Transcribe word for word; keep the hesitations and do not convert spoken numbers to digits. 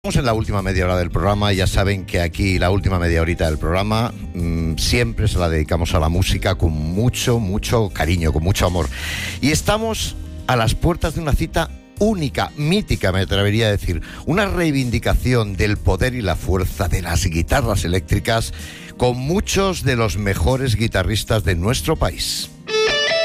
Estamos en la última media hora del programa. Ya saben que aquí la última media horita del programa mmm, siempre se la dedicamos a la música con mucho, mucho cariño, con mucho amor. Y estamos a las puertas de una cita única, mítica, me atrevería a decir, una reivindicación del poder y la fuerza de las guitarras eléctricas con muchos de los mejores guitarristas de nuestro país.